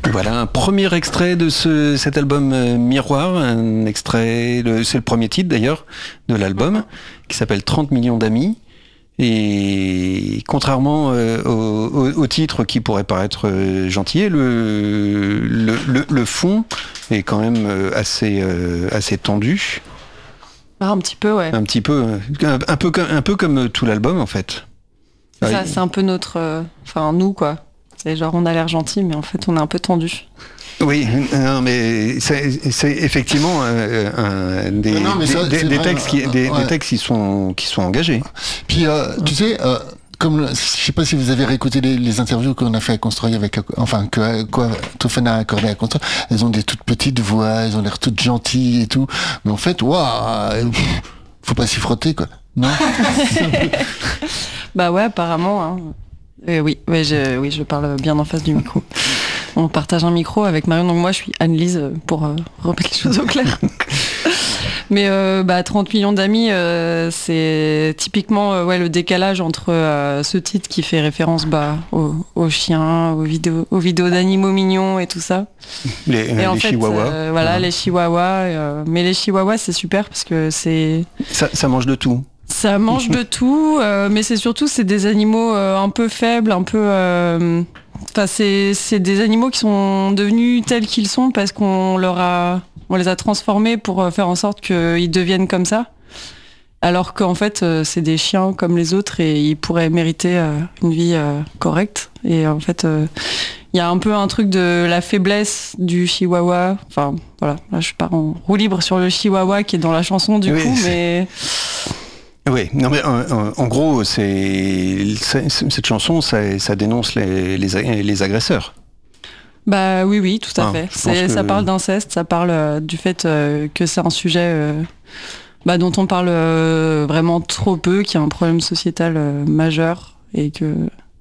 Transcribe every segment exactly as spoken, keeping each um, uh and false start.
Voilà un premier extrait de ce, cet album euh, Miroir, un extrait, le, c'est le premier titre d'ailleurs de l'album, qui s'appelle trente millions d'amis. Et contrairement euh, au, au, au titre qui pourrait paraître euh, gentil, le, le, le, le fond est quand même euh, assez, euh, assez tendu. Ah, un petit peu, ouais. Un petit peu, un, un peu, un peu comme tout l'album en fait. C'est ça, c'est un peu notre, enfin euh, nous quoi. C'est genre on a l'air gentil, mais en fait on est un peu tendu. Oui, non, mais c'est, c'est effectivement euh, un, des, non, des, ça, des, des textes qui, des, ouais. des textes qui sont qui sont engagés. Puis euh, tu sais, euh, comme je sais pas si vous avez réécouté les, les interviews qu'on a fait à Construire avec, enfin que quoi, Tofen a accordé à Construire. Elles ont des toutes petites voix, elles ont l'air toutes gentilles et tout, mais en fait, waouh, faut pas s'y frotter quoi. Non. Bah ouais, apparemment. Hein. Et oui, ouais, je, oui, je parle bien en face du micro. On partage un micro avec Marion, donc moi je suis Anne-Lise pour euh, remettre les choses au clair. Mais euh, bah, trente millions d'amis, euh, c'est typiquement euh, ouais, le décalage entre euh, ce titre qui fait référence bah, aux, aux chiens, aux vidéos, aux vidéos d'animaux mignons et tout ça. Les, et euh, en les fait, chihuahuas. Euh, voilà, ouais. les chihuahuas. Euh, mais les chihuahuas, c'est super parce que c'est... Ça, ça mange de tout. Ça mange de tout, euh, mais c'est surtout c'est des animaux euh, un peu faibles, un peu. Euh, Enfin, c'est c'est des animaux qui sont devenus tels qu'ils sont parce qu'on leur a, on les a transformés pour faire en sorte qu'ils deviennent comme ça. Alors qu'en fait, euh, c'est des chiens comme les autres et ils pourraient mériter euh, une vie euh, correcte. Et en fait, il euh, y a un peu un truc de la faiblesse du chihuahua. Enfin, voilà, là je pars en roue libre sur le chihuahua qui est dans la chanson du oui, coup, c'est... mais. Oui, non mais en, en gros, c'est, c'est cette chanson, ça, ça dénonce les, les, les agresseurs. Bah oui, oui, tout à ah, fait. C'est, que... Ça parle d'inceste, ça parle euh, du fait euh, que c'est un sujet euh, bah, dont on parle euh, vraiment trop peu, qui a un problème sociétal euh, majeur et que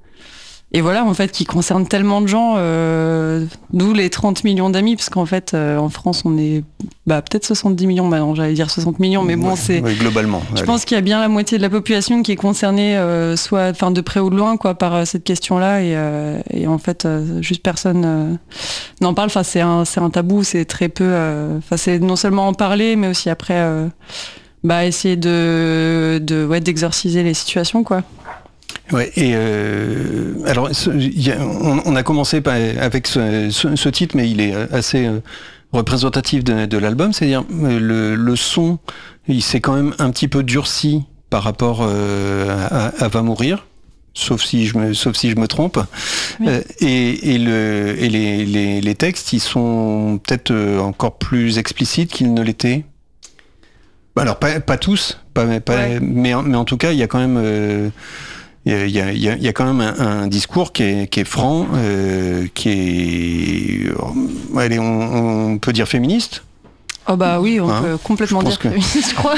et voilà en fait qui concerne tellement de gens, euh, d'où les trente millions d'amis, parce qu'en fait euh, en France on est bah, peut-être soixante-dix millions maintenant, j'allais dire soixante millions, mais bon, ouais, c'est ouais, globalement. Je allez. pense qu'il y a bien la moitié de la population qui est concernée, euh, soit, enfin, de près ou de loin, quoi, par euh, cette question-là, et, euh, et en fait, euh, juste personne euh, n'en parle. Enfin, c'est un, c'est un tabou, c'est très peu. Enfin, euh, c'est non seulement en parler, mais aussi après, euh, bah, essayer de, de, ouais, d'exorciser les situations, quoi. Ouais, et euh, alors y a, on, on a commencé avec ce, ce, ce titre, mais il est assez euh, représentatif de, de l'album, c'est-à-dire le, le son, il s'est quand même un petit peu durci par rapport euh, à, à Va Mourir, sauf si je me, sauf si je me trompe, oui. euh, et, et, le, et les, les, les textes, ils sont peut-être encore plus explicites qu'ils ne l'étaient. Alors pas, pas tous, pas, pas, ouais. mais, mais en tout cas, il y a quand même... Euh, Il y, a, il, y a, il y a quand même un, un discours qui est, qui est franc, euh, qui est, euh, allez, on, on peut dire féministe. Oh bah oui, on hein peut complètement dire que... féministe, je crois.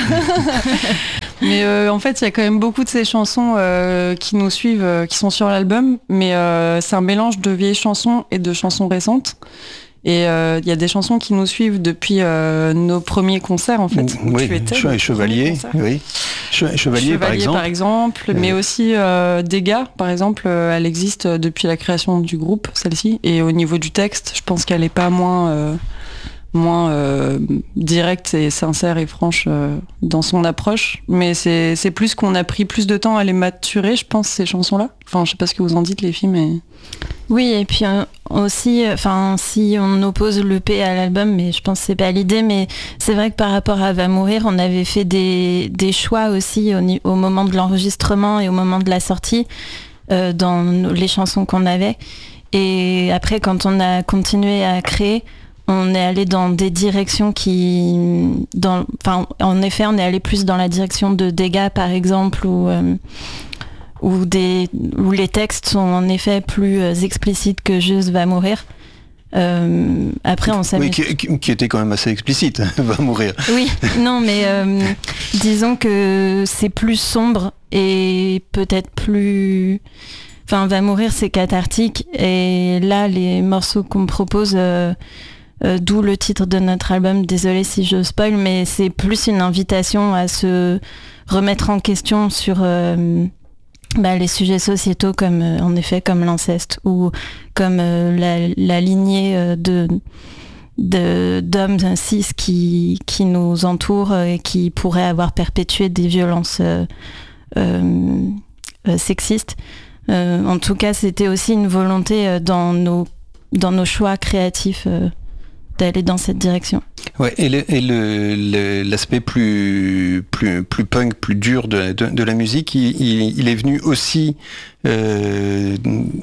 Mais euh, en fait, il y a quand même beaucoup de ces chansons euh, qui nous suivent, euh, qui sont sur l'album, mais euh, c'est un mélange de vieilles chansons et de chansons récentes. Et il euh, y a des chansons qui nous suivent depuis euh, nos premiers concerts, en fait. Oui, tu étais, Che- Chevalier, oui. Che- Chevalier, Chevalier, par exemple. par exemple euh... mais aussi euh, Dégâts, par exemple, euh, elle existe depuis la création du groupe, celle-ci. Et au niveau du texte, je pense qu'elle n'est pas moins, euh, moins euh, directe et sincère et franche euh, dans son approche. Mais c'est, c'est plus qu'on a pris plus de temps à les maturer, je pense, ces chansons-là. Enfin, je sais pas ce que vous en dites, les filles, mais... Oui, et puis euh, aussi, enfin, si on oppose l'E P à l'album, mais je pense que c'est pas l'idée, mais c'est vrai que par rapport à Va Mourir, on avait fait des, des choix aussi au, au moment de l'enregistrement et au moment de la sortie euh, dans les chansons qu'on avait. Et après, quand on a continué à créer, on est allé dans des directions qui, dans, enfin, en effet, on est allé plus dans la direction de Dégâts, par exemple, ou euh, Où, des, où les textes sont en effet plus explicites que juste Va Mourir. Euh, après, on s'amuse. Oui, qui, qui était quand même assez explicite, Va Mourir. Oui, non, mais euh, disons que c'est plus sombre et peut-être plus... Enfin, Va Mourir, c'est cathartique. Et là, les morceaux qu'on me propose, euh, euh, d'où le titre de notre album, désolé si je spoil, mais c'est plus une invitation à se remettre en question sur... Euh, bah, les sujets sociétaux comme euh, en effet comme l'inceste ou comme euh, la, la lignée euh, de, de d'hommes cis qui qui nous entourent et qui pourraient avoir perpétué des violences euh, euh, euh, sexistes. Euh, en tout cas, c'était aussi une volonté euh, dans nos dans nos choix créatifs euh, d'aller dans cette direction. Ouais, et, le, et le, le, l'aspect plus, plus, plus punk, plus dur de, de, de la musique, il, il, il est venu aussi euh,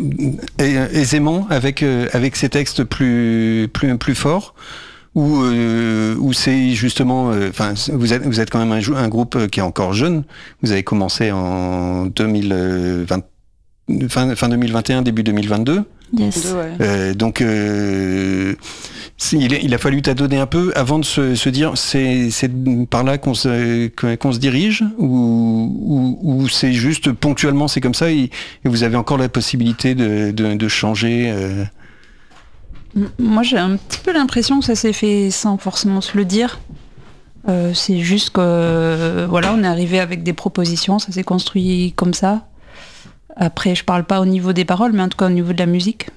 aisément avec, euh, avec ces textes plus, plus, plus forts, où, euh, où c'est justement... Enfin, euh, vous, êtes, vous êtes quand même un, un groupe qui est encore jeune. Vous avez commencé en deux mille vingt, fin, fin deux mille vingt et un, début deux mille vingt-deux. Yes. Ouais. Euh, donc... Euh, Il, il a fallu t'adonner un peu avant de se, se dire c'est, c'est par là qu'on se, qu'on se dirige ou, ou, ou c'est juste ponctuellement c'est comme ça et, et vous avez encore la possibilité de, de, de changer euh... Moi j'ai un petit peu l'impression que ça s'est fait sans forcément se le dire. Euh, c'est juste que euh, voilà, on est arrivé avec des propositions, ça s'est construit comme ça. Après je parle pas au niveau des paroles mais en tout cas au niveau de la musique.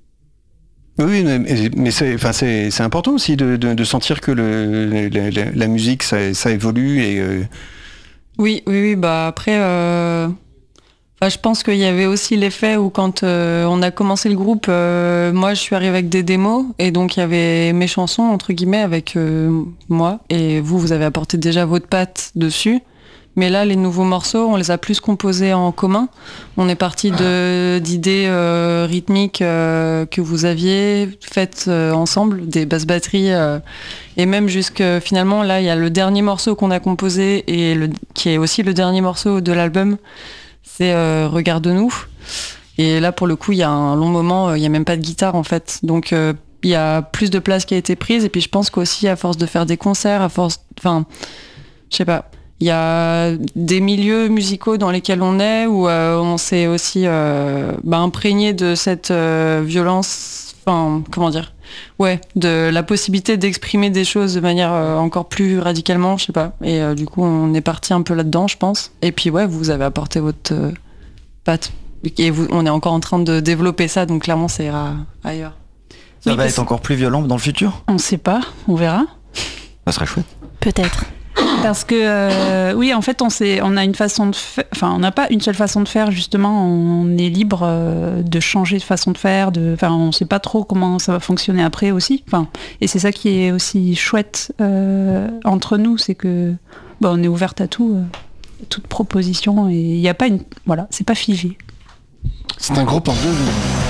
Oui, mais, mais c'est, enfin, c'est, c'est important aussi de, de, de sentir que le, la, la, la musique, ça, ça évolue. Et, euh... Oui, oui, oui. Bah après, euh... enfin, je pense qu'il y avait aussi l'effet où quand euh, on a commencé le groupe, euh, moi, je suis arrivée avec des démos et donc il y avait mes chansons entre guillemets avec euh, moi et vous, vous avez apporté déjà votre patte dessus. Mais là, les nouveaux morceaux, on les a plus composés en commun. On est parti de, d'idées euh, rythmiques euh, que vous aviez faites euh, ensemble, des basses batteries. Euh, et même jusque finalement, là, il y a le dernier morceau qu'on a composé et le, qui est aussi le dernier morceau de l'album. C'est euh, Regarde-nous. Et là, pour le coup, il y a un long moment, il n'y a même pas de guitare en fait. Donc, euh, il y a plus de place qui a été prise. Et puis, je pense qu'aussi, à force de faire des concerts, à force... Enfin, je sais pas... Il y a des milieux musicaux dans lesquels on est où euh, on s'est aussi euh, bah, imprégné de cette euh, violence, enfin comment dire, ouais, de la possibilité d'exprimer des choses de manière euh, encore plus radicalement, je sais pas. Et euh, du coup, on est parti un peu là-dedans, je pense. Et puis ouais, vous avez apporté votre euh, patte. Et vous, on est encore en train de développer ça, donc clairement, ça ira ailleurs. Ça oui, va être encore plus violent dans le futur ? On sait pas, on verra. Ça serait chouette. Peut-être. Parce que euh, oui, en fait, on sait, on a une façon de faire. Enfin, on n'a pas une seule façon de faire. Justement, on est libre euh, de changer de façon de faire. De, enfin, on ne sait pas trop comment ça va fonctionner après aussi. Enfin, et c'est ça qui est aussi chouette euh, entre nous, c'est que bah, on est ouverte à tout, euh, toute proposition. Et il n'y a pas une, voilà, c'est pas figé. C'est un groupe en deux.